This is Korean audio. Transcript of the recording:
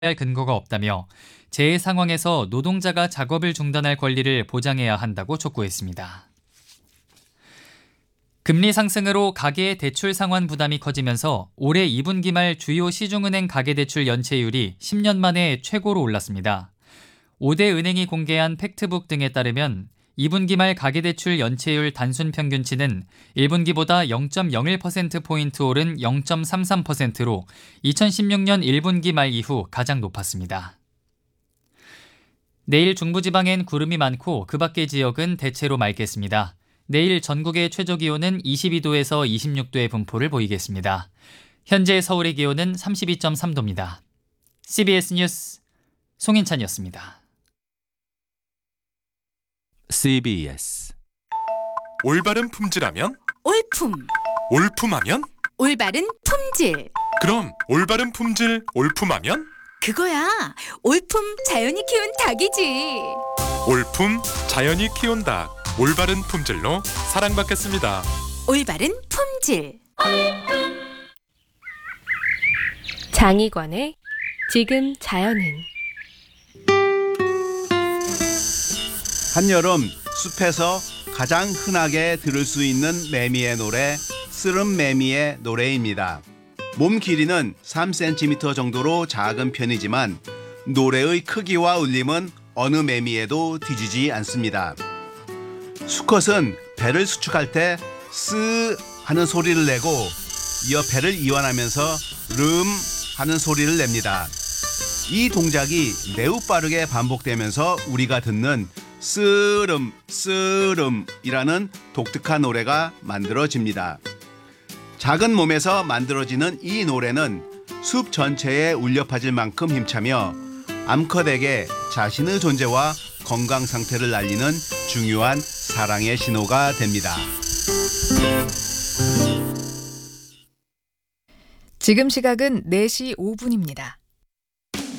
할 근거가 없다며 재해 상황에서 노동자가 작업을 중단할 권리를 보장해야 한다고 촉구했습니다. 금리 상승으로 가계의 대출 상환 부담이 커지면서 올해 2분기 말 주요 시중은행 가계대출 연체율이 10년 만에 최고로 올랐습니다. 5대 은행이 공개한 팩트북 등에 따르면 2분기 말 가계대출 연체율 단순 평균치는 1분기보다 0.01%포인트 오른 0.33%로 2016년 1분기 말 이후 가장 높았습니다. 내일 중부지방엔 구름이 많고 그 밖의 지역은 대체로 맑겠습니다. 내일 전국의 최저기온은 22도에서 26도의 분포를 보이겠습니다. 현재 서울의 기온은 32.3도입니다. CBS 뉴스 송인찬이었습니다. CBS 올바른 품질하면? 올품. 올품하면? 올바른 품질. 그럼 올바른 품질 올품하면? 그거야. 올품 자연이 키운 닭이지. 올품 자연이 키운 닭. 올바른 품질로 사랑받겠습니다. 올바른 품질. 장희관의 지금 자연은. 한여름 숲에서 가장 흔하게 들을 수 있는 매미의 노래, 쓰름매미의 노래입니다. 몸 길이는 3cm 정도로 작은 편이지만 노래의 크기와 울림은 어느 매미에도 뒤지지 않습니다. 수컷은 배를 수축할 때 쓰 하는 소리를 내고 이어 배를 이완하면서 름 하는 소리를 냅니다. 이 동작이 매우 빠르게 반복되면서 우리가 듣는 쓰름 쓰름이라는 독특한 노래가 만들어집니다. 작은 몸에서 만들어지는 이 노래는 숲 전체에 울려 퍼질 만큼 힘차며 암컷에게 자신의 존재와 건강 상태를 알리는 중요한 사랑의 신호가 됩니다. 지금 시각은 4시 5분입니다.